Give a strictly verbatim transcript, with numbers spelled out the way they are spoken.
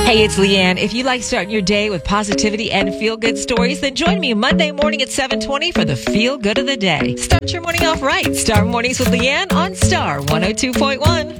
Hey, it's Leanne. If you like starting your day with positivity and feel-good stories, then join me Monday morning at seven twenty for the Feel Good of the Day. Start your morning off right. Star Mornings with Leanne on Star one oh two point one.